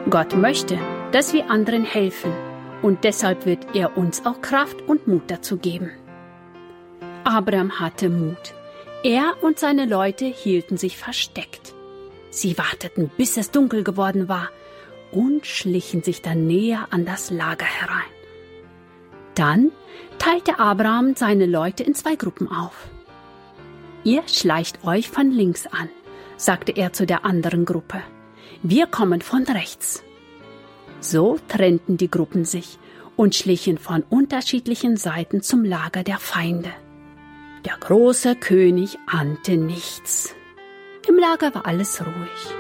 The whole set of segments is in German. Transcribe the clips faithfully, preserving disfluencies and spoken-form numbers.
Gott möchte, dass wir anderen helfen, und deshalb wird er uns auch Kraft und Mut dazu geben. Abraham hatte Mut. Er und seine Leute hielten sich versteckt. Sie warteten, bis es dunkel geworden war, und schlichen sich dann näher an das Lager herein. Dann teilte Abraham seine Leute in zwei Gruppen auf. »Ihr schleicht euch von links an«, sagte er zu der anderen Gruppe. »Wir kommen von rechts.« So trennten die Gruppen sich und schlichen von unterschiedlichen Seiten zum Lager der Feinde. Der große König ahnte nichts. Im Lager war alles ruhig.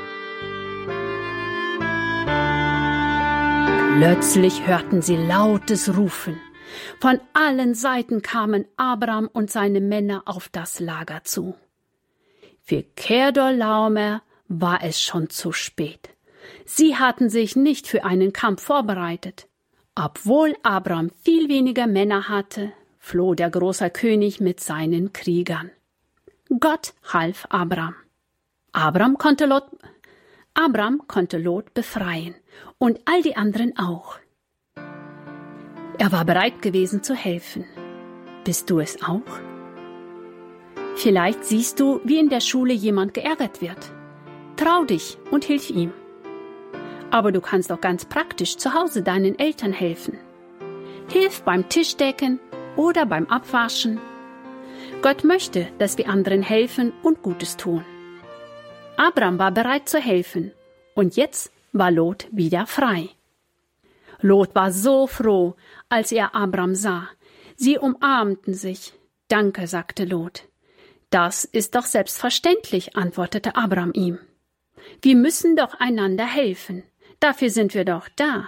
Plötzlich hörten sie lautes Rufen. Von allen Seiten kamen Abraham und seine Männer auf das Lager zu. Für Kedorlaomer war es schon zu spät. Sie hatten sich nicht für einen Kampf vorbereitet. Obwohl Abraham viel weniger Männer hatte, floh der große König mit seinen Kriegern. Gott half Abraham. Abraham konnte Lot, Abraham konnte Lot befreien und all die anderen auch. Er war bereit gewesen zu helfen. Bist du es auch? Vielleicht siehst du, wie in der Schule jemand geärgert wird. Trau dich und hilf ihm. Aber du kannst auch ganz praktisch zu Hause deinen Eltern helfen. Hilf beim Tischdecken oder beim Abwaschen. Gott möchte, dass wir anderen helfen und Gutes tun. Abraham war bereit zu helfen und jetzt war Lot wieder frei. Lot war so froh, als er Abraham sah. Sie umarmten sich. »Danke«, sagte Lot. »Das ist doch selbstverständlich«, antwortete Abraham ihm. »Wir müssen doch einander helfen. Dafür sind wir doch da.«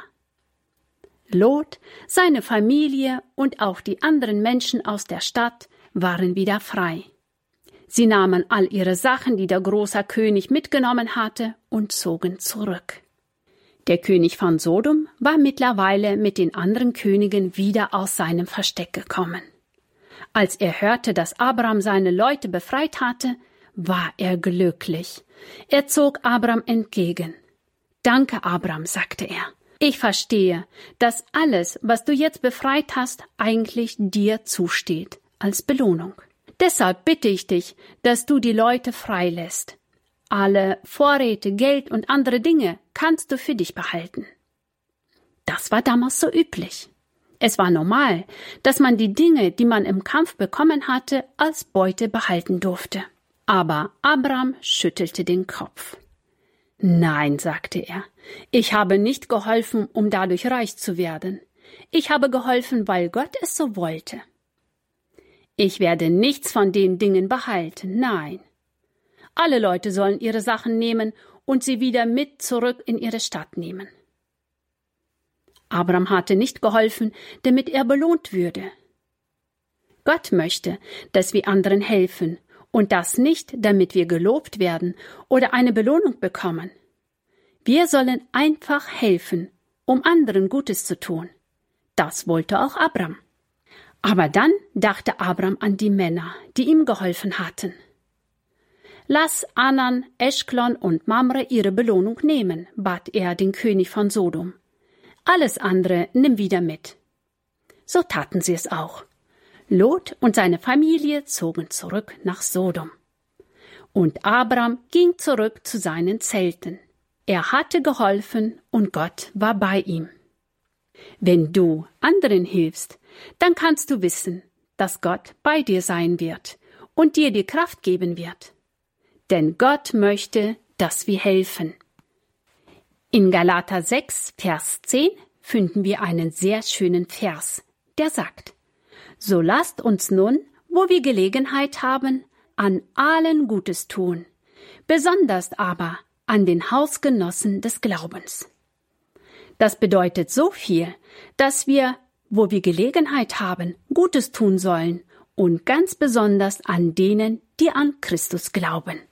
Lot, seine Familie und auch die anderen Menschen aus der Stadt waren wieder frei. Sie nahmen all ihre Sachen, die der große König mitgenommen hatte, und zogen zurück. Der König von Sodom war mittlerweile mit den anderen Königen wieder aus seinem Versteck gekommen. Als er hörte, dass Abraham seine Leute befreit hatte, war er glücklich. Er zog Abraham entgegen. »Danke, Abraham«, sagte er. »Ich verstehe, dass alles, was du jetzt befreit hast, eigentlich dir zusteht, als Belohnung. Deshalb bitte ich dich, dass du die Leute freilässt. Alle Vorräte, Geld und andere Dinge kannst du für dich behalten.« Das war damals so üblich. Es war normal, dass man die Dinge, die man im Kampf bekommen hatte, als Beute behalten durfte. Aber Abraham schüttelte den Kopf. »Nein«, sagte er, »ich habe nicht geholfen, um dadurch reich zu werden. Ich habe geholfen, weil Gott es so wollte. Ich werde nichts von den Dingen behalten, nein. Alle Leute sollen ihre Sachen nehmen und sie wieder mit zurück in ihre Stadt nehmen.« Abraham hatte nicht geholfen, damit er belohnt würde. Gott möchte, dass wir anderen helfen, und das nicht, damit wir gelobt werden oder eine Belohnung bekommen. Wir sollen einfach helfen, um anderen Gutes zu tun. Das wollte auch Abraham. Aber dann dachte Abraham an die Männer, die ihm geholfen hatten. »Lass Anan, Eschklon und Mamre ihre Belohnung nehmen«, bat er den König von Sodom. »Alles andere nimm wieder mit.« So taten sie es auch. Lot und seine Familie zogen zurück nach Sodom. Und Abraham ging zurück zu seinen Zelten. Er hatte geholfen und Gott war bei ihm. Wenn du anderen hilfst, dann kannst du wissen, dass Gott bei dir sein wird und dir die Kraft geben wird. Denn Gott möchte, dass wir helfen. In Galater sechs, Vers zehn finden wir einen sehr schönen Vers, der sagt: »So lasst uns nun, wo wir Gelegenheit haben, an allen Gutes tun, besonders aber an den Hausgenossen des Glaubens.« Das bedeutet so viel, dass wir, wo wir Gelegenheit haben, Gutes tun sollen und ganz besonders an denen, die an Christus glauben.